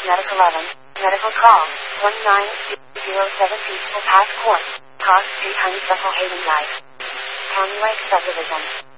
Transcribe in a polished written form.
Medical 11, medical call, 1907 Peaceful Path Court, cost 3 Honeysuckle Haven Drive, County Lake Subdivision.